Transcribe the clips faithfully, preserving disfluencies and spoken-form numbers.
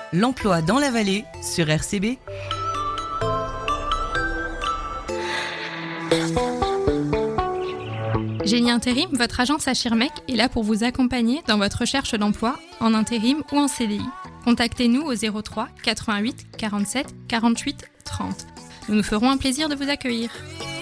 L'emploi dans la vallée sur R C B. Génie Intérim, votre agence à Schirmeck est là pour vous accompagner dans votre recherche d'emploi en intérim ou en C D I. Contactez-nous au zéro trois quatre-vingt-huit quarante-sept quarante-huit trente. Nous nous ferons un plaisir de vous accueillir.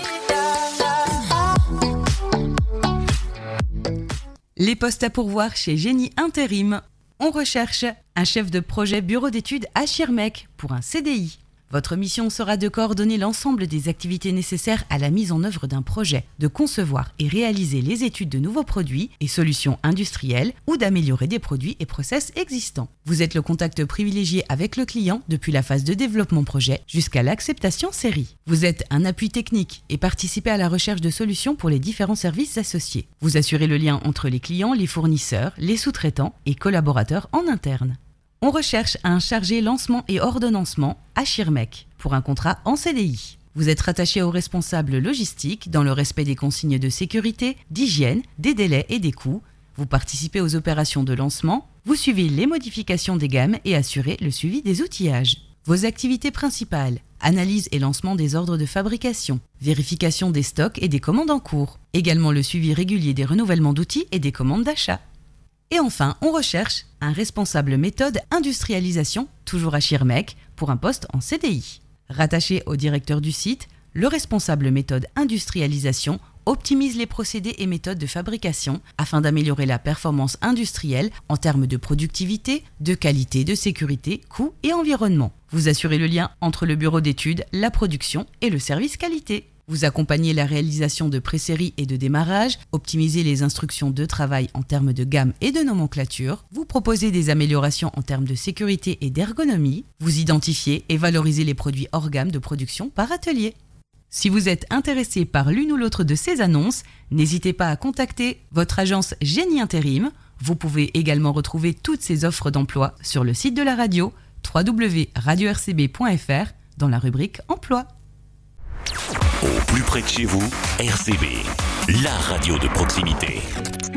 Les postes à pourvoir chez Génie Intérim. On recherche un chef de projet bureau d'études à Schirmeck pour un C D I. Votre mission sera de coordonner l'ensemble des activités nécessaires à la mise en œuvre d'un projet, de concevoir et réaliser les études de nouveaux produits et solutions industrielles ou d'améliorer des produits et process existants. Vous êtes le contact privilégié avec le client depuis la phase de développement projet jusqu'à l'acceptation série. Vous êtes un appui technique et participez à la recherche de solutions pour les différents services associés. Vous assurez le lien entre les clients, les fournisseurs, les sous-traitants et collaborateurs en interne. On recherche un chargé lancement et ordonnancement à Schirmeck pour un contrat en C D I. Vous êtes rattaché au responsable logistique dans le respect des consignes de sécurité, d'hygiène, des délais et des coûts. Vous participez aux opérations de lancement, vous suivez les modifications des gammes et assurez le suivi des outillages. Vos activités principales: analyse et lancement des ordres de fabrication, vérification des stocks et des commandes en cours, également le suivi régulier des renouvellements d'outils et des commandes d'achat. Et enfin, on recherche un responsable méthode industrialisation, toujours à Schirmeck, pour un poste en C D I. Rattaché au directeur du site, le responsable méthode industrialisation optimise les procédés et méthodes de fabrication afin d'améliorer la performance industrielle en termes de productivité, de qualité, de sécurité, coût et environnement. Vous assurez le lien entre le bureau d'études, la production et le service qualité. Vous accompagnez la réalisation de pré-séries et de démarrage, optimisez les instructions de travail en termes de gamme et de nomenclature, vous proposez des améliorations en termes de sécurité et d'ergonomie, vous identifiez et valorisez les produits hors gamme de production par atelier. Si vous êtes intéressé par l'une ou l'autre de ces annonces, n'hésitez pas à contacter votre agence Génie Intérim. Vous pouvez également retrouver toutes ces offres d'emploi sur le site de la radio w w w point radio r c b point f r dans la rubrique Emploi. Au plus près de chez vous, R C B, la radio de proximité.